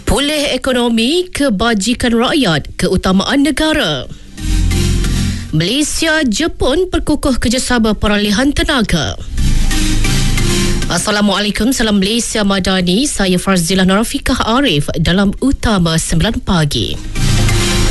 Pulih ekonomi, kebajikan rakyat, keutamaan negara. Malaysia, Jepun perkukuh kerjasama peralihan tenaga. Assalamualaikum, salam Malaysia Madani. Saya Farzilah Narafikah Arif dalam Utama 9 Pagi.